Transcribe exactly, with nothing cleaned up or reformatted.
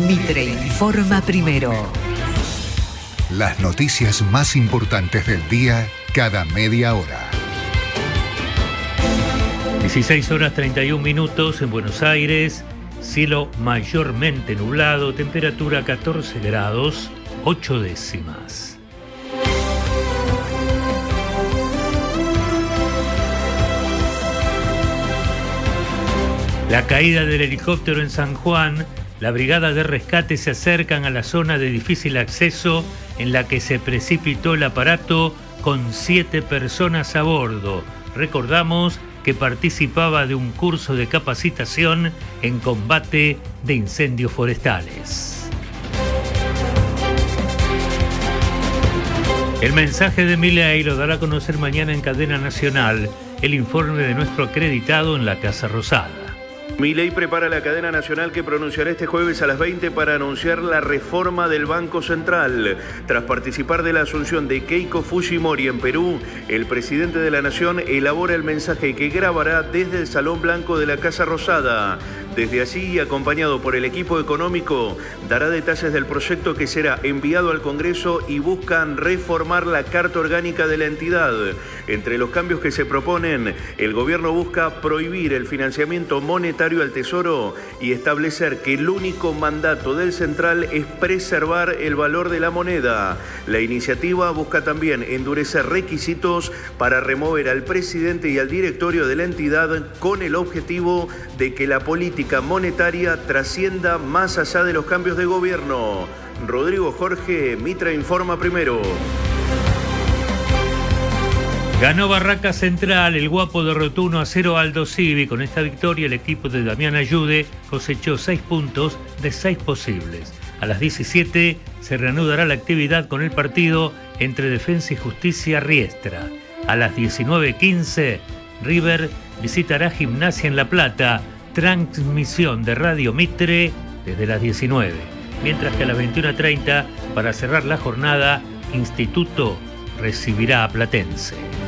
Mitre informa primero. Las noticias más importantes del día cada media hora. dieciséis horas treinta y un minutos en Buenos Aires, cielo mayormente nublado, temperatura catorce grados, ocho décimas. La caída del helicóptero en San Juan, la brigada de rescate se acercan a la zona de difícil acceso en la que se precipitó el aparato con siete personas a bordo. Recordamos que participaba de un curso de capacitación en combate de incendios forestales. El mensaje de Milei lo dará a conocer mañana en cadena nacional, el informe de nuestro acreditado en la Casa Rosada. Milei prepara la cadena nacional que pronunciará este jueves a las veinte para anunciar la reforma del Banco Central. Tras participar de la asunción de Keiko Fujimori en Perú, el presidente de la Nación elabora el mensaje que grabará desde el Salón Blanco de la Casa Rosada. Desde allí, acompañado por el equipo económico, dará detalles del proyecto que será enviado al Congreso y buscan reformar la Carta Orgánica de la entidad. Entre los cambios que se proponen, el gobierno busca prohibir el financiamiento monetario al Tesoro y establecer que el único mandato del central es preservar el valor de la moneda. La iniciativa busca también endurecer requisitos para remover al presidente y al directorio de la entidad con el objetivo de que la política monetaria trascienda más allá de los cambios de gobierno. Rodrigo Jorge, Mitre informa primero. Ganó Barraca Central, el Guapo derrotó uno a cero a Aldo Civi. Con esta victoria el equipo de Damián Ayude cosechó seis puntos de seis posibles. A las diecisiete se reanudará la actividad con el partido entre Defensa y Justicia Riestra. A las diecinueve quince River visitará Gimnasia en La Plata. Transmisión de Radio Mitre desde las diecinueve. Mientras que a las veintiuna treinta, para cerrar la jornada, Instituto recibirá a Platense.